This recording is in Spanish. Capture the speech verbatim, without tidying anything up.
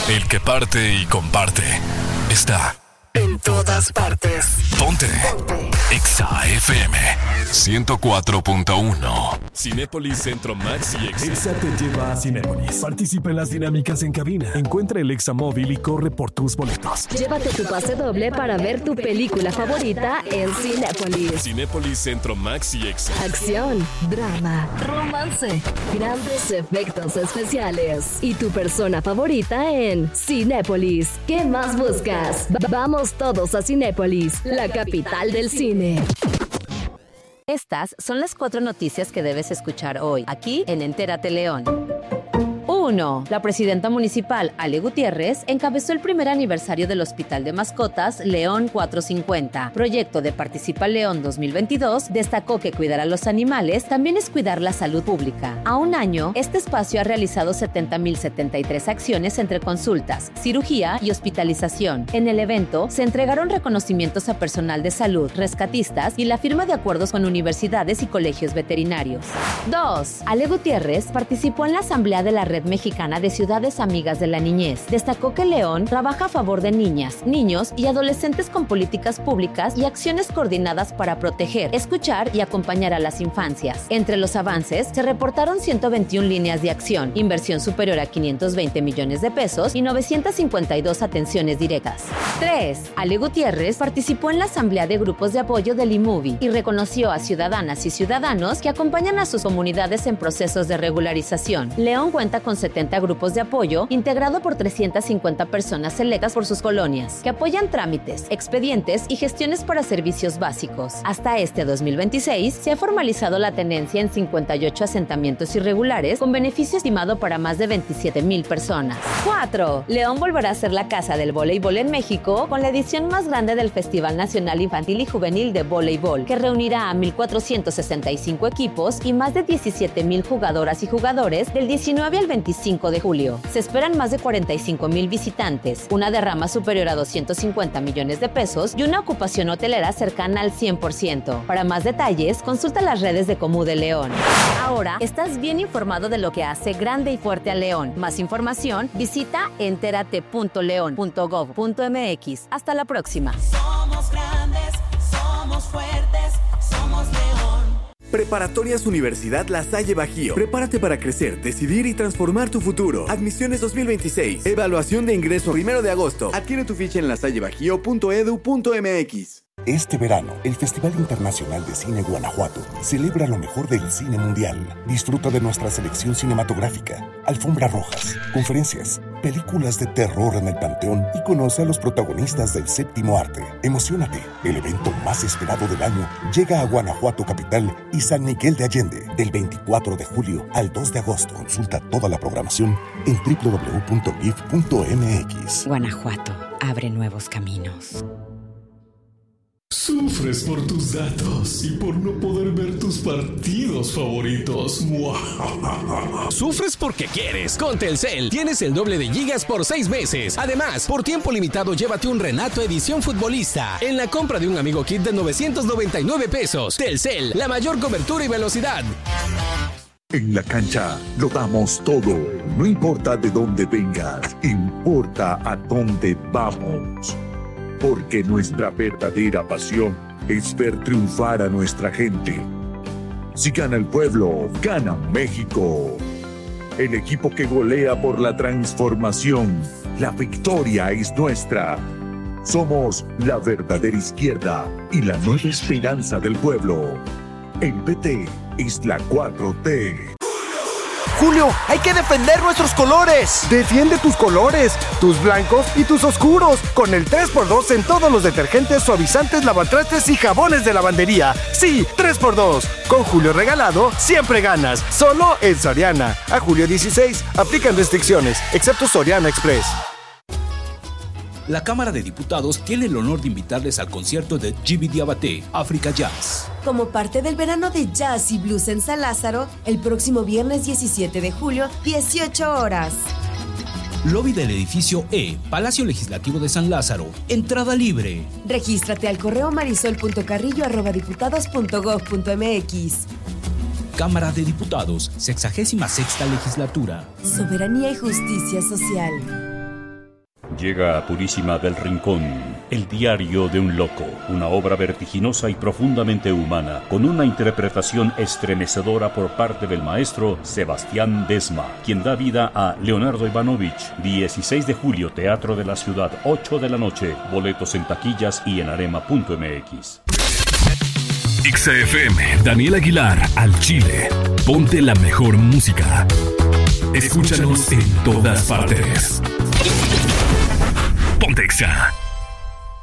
El que parte y comparte está en todas partes. Ponte, Ponte. Exa F M ciento cuatro punto uno. Cinépolis Centro Max y Exa. Exa te lleva a Cinépolis. Participa en las dinámicas en cabina. Encuentra el Exa móvil y corre por tus boletos. Llévate tu pase doble para ver tu película favorita en Cinépolis. Cinépolis Centro Max y Exa. Acción, drama, romance, grandes efectos especiales y tu persona favorita en Cinépolis. ¿Qué más buscas? Vamos todos a Cinépolis, la capital del cine. Estas son las cuatro noticias que debes escuchar hoy, aquí en Entérate León. uno. La presidenta municipal, Ale Gutiérrez, encabezó el primer aniversario del Hospital de Mascotas León cuatrocientos cincuenta. Proyecto de Participa León dos mil veintidós, destacó que cuidar a los animales también es cuidar la salud pública. A un año, este espacio ha realizado setenta mil setenta y tres acciones entre consultas, cirugía y hospitalización. En el evento, se entregaron reconocimientos a personal de salud, rescatistas y la firma de acuerdos con universidades y colegios veterinarios. dos. Ale Gutiérrez participó en la asamblea de la Red Mexicana de Ciudades Amigas de la Niñez. Destacó que León trabaja a favor de niñas, niños y adolescentes con políticas públicas y acciones coordinadas para proteger, escuchar y acompañar a las infancias. Entre los avances, se reportaron ciento veintiuna líneas de acción, inversión superior a quinientos veinte millones de pesos y novecientas cincuenta y dos atenciones directas. tres. Ale Gutiérrez participó en la asamblea de grupos de apoyo del iMovie y reconoció a ciudadanas y ciudadanos que acompañan a sus comunidades en procesos de regularización. León cuenta con setenta grupos de apoyo, integrado por trescientas cincuenta personas selectas por sus colonias, que apoyan trámites, expedientes y gestiones para servicios básicos. Hasta este dos mil veintiséis, se ha formalizado la tenencia en cincuenta y ocho asentamientos irregulares, con beneficio estimado para más de veintisiete mil personas. cuatro. León volverá a ser la casa del voleibol en México, con la edición más grande del Festival Nacional Infantil y Juvenil de Voleibol, que reunirá a mil cuatrocientos sesenta y cinco equipos y más de diecisiete mil jugadoras y jugadores del diecinueve al veinticinco de julio. Se esperan más de cuarenta y cinco mil visitantes, una derrama superior a doscientos cincuenta millones de pesos y una ocupación hotelera cercana al cien por ciento. Para más detalles, consulta las redes de Comú de León. Ahora estás bien informado de lo que hace grande y fuerte a León. Más información, visita entérate punto león punto gov punto mx. Hasta la próxima. Somos grandes, somos fuertes, somos León. Preparatorias Universidad La Salle Bajío. Prepárate para crecer, decidir y transformar tu futuro. Admisiones dos mil veintiséis. Evaluación de ingreso primero de agosto. Adquiere tu ficha en lasallebajío punto edu punto mx. Este verano, el Festival Internacional de Cine Guanajuato celebra lo mejor del cine mundial. Disfruta de nuestra selección cinematográfica, alfombras rojas, conferencias, películas de terror en el Panteón y conoce a los protagonistas del séptimo arte. Emociónate, el evento más esperado del año llega a Guanajuato capital y San Miguel de Allende del veinticuatro de julio al dos de agosto. Consulta toda la programación en doble u doble u doble u punto gif punto mx. Guanajuato, abre nuevos caminos. Sufres por tus datos y por no poder ver tus partidos favoritos. Sufres porque quieres. Con Telcel tienes el doble de gigas por seis meses. Además, por tiempo limitado, llévate un Renato Edición Futbolista en la compra de un Amigo Kit de novecientos noventa y nueve pesos. Telcel, la mayor cobertura y velocidad. En la cancha lo damos todo. No importa de dónde vengas, importa a dónde vamos. Porque nuestra verdadera pasión es ver triunfar a nuestra gente. Si gana el pueblo, gana México. El equipo que golea por la transformación. La victoria es nuestra. Somos la verdadera izquierda y la nueva esperanza del pueblo. El P T es la cuatro T. Julio, hay que defender nuestros colores. Defiende tus colores, tus blancos y tus oscuros, con el tres por dos en todos los detergentes, suavizantes, lavatrastes y jabones de lavandería. Sí, tres por dos. Con Julio regalado, siempre ganas. Solo en Soriana. A julio dieciséis, aplican restricciones, excepto Soriana Express. La Cámara de Diputados tiene el honor de invitarles al concierto de Djiby Diabaté, Africa Jazz. Como parte del verano de jazz y blues en San Lázaro, el próximo viernes diecisiete de julio, dieciocho horas. Lobby del edificio E, Palacio Legislativo de San Lázaro. Entrada libre. Regístrate al correo marisol punto carrillo arroba diputados punto gov punto mx. Cámara de Diputados, sexagésima sexta legislatura. Soberanía y justicia social. Llega a Purísima del Rincón, El diario de un loco, una obra vertiginosa y profundamente humana, con una interpretación estremecedora por parte del maestro Sebastián Desma, quien da vida a Leonardo Ivanovich. dieciséis de julio, Teatro de la Ciudad, ocho de la noche. Boletos en taquillas y en arema punto m x. X F M, Daniel Aguilar, al Chile. Ponte la mejor música. Escúchanos en todas partes. Ponte Exa.